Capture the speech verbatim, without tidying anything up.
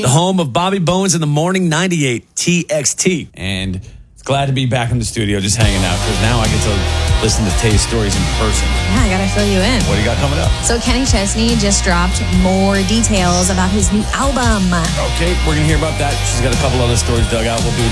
the home of Bobby Bones in the Morning, ninety-eight T X T. And it's glad to be back in the studio just hanging out because now I get to listen to Tay's stories in person. Yeah, I gotta fill you in. What do you got coming up? So Kenny Chesney just dropped more details about his new album. Okay, we're going to hear about that. She's got a couple other stories dug out. We'll do